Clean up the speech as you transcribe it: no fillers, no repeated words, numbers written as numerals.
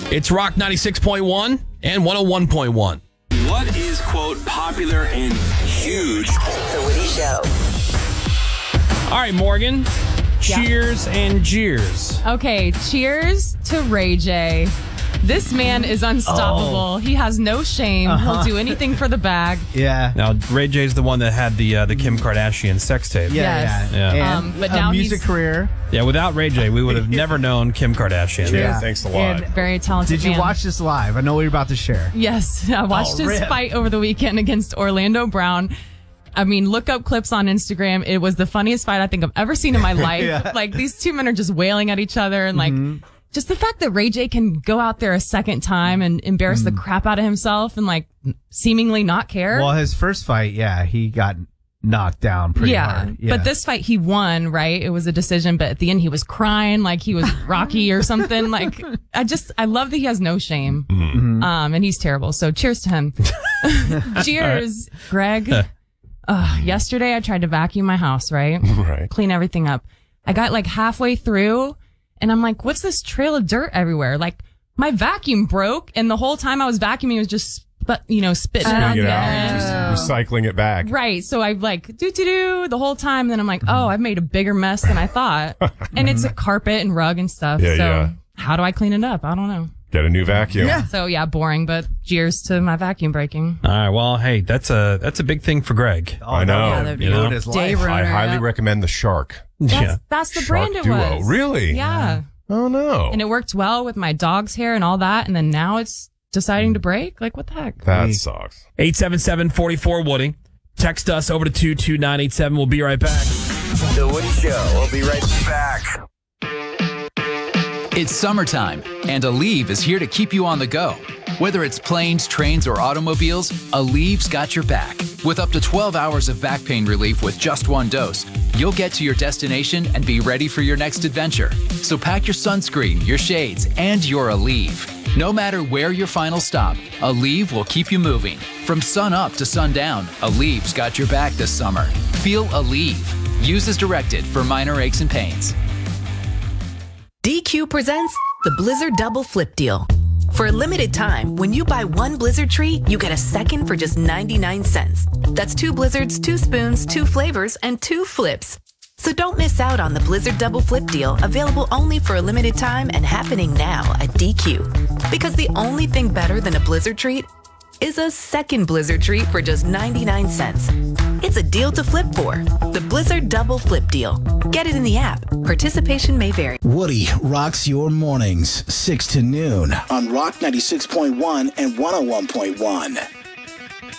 It's Rock 96.1 and 101.1. What is, quote, popular and huge? The Woody Show. All right, Morgan. Cheers and jeers. Okay, cheers to Ray J. This man is unstoppable. He has no shame. He'll do anything for the bag. Yeah. Now, Ray J's the one that had the Kim Kardashian sex tape. Yes. Yeah. And But now a music he's- career. Yeah, without Ray J, we would have never known Kim Kardashian. Yeah. Thanks a lot. And Very talented did you man. watch this live? I know what you're about to share. Yes, I watched his rip. fight over the weekend against Orlando Brown. I mean, look up clips on Instagram. It was the funniest fight I think I've ever seen in my life. Yeah. Like, these two men are just wailing at each other. And, like, just the fact that Ray J can go out there a second time and embarrass the crap out of himself and, like, seemingly not care. Well, his first fight, he got knocked down pretty hard. Yeah. But this fight, he won, right? It was a decision. But at the end, he was crying like he was Rocky or something. Like, I love that he has no shame. And he's terrible. So cheers to him. Cheers, Greg. Yesterday, I tried to vacuum my house, right? Right. Clean everything up. I got like halfway through and I'm like, what's this trail of dirt everywhere? Like, my vacuum broke and the whole time I was vacuuming, it was just, spitting it out Spitting it there. out. Just recycling it back. Right. So I like do the whole time. Then I'm like, oh, I've made a bigger mess than I thought. And it's a carpet and rug and stuff. Yeah, so yeah. how do I clean it up? I don't know. Get a new vacuum. Yeah. So yeah, boring, but cheers to my vacuum breaking. All right, well, hey, that's a big thing for Greg. Oh, I know. that would ruin his Day life. I runner, highly yep. recommend the Shark. That's the Shark brand it Duo. was. Really? Yeah. Oh, no. And it worked well with my dog's hair and all that. And then now it's deciding to break. Like, what the heck? That sucks. 877-44-WOODY. Text us over to 22987. We'll be right back. The Woody Show. We'll be right back. It's summertime, and Aleve is here to keep you on the go. Whether it's planes, trains, or automobiles, Aleve's got your back. With up to 12 hours of back pain relief with just one dose, you'll get to your destination and be ready for your next adventure. So pack your sunscreen, your shades, and your Aleve. No matter where your final stop, Aleve will keep you moving. From sun up to sundown, Aleve's got your back this summer. Feel Aleve. Use as directed for minor aches and pains. DQ presents the Blizzard Double Flip Deal. For a limited time, when you buy one Blizzard treat, you get a second for just 99 cents. That's 2 Blizzards, 2 spoons, 2 flavors, and 2 flips. So don't miss out on the Blizzard Double Flip Deal, available only for a limited time and happening now at DQ. Because the only thing better than a Blizzard treat is a second Blizzard treat for just 99 cents. It's a deal to flip for. The Blizzard Double Flip Deal. Get it in the app. Participation may vary. Woody rocks your mornings, 6 to noon on Rock 96.1 and 101.1.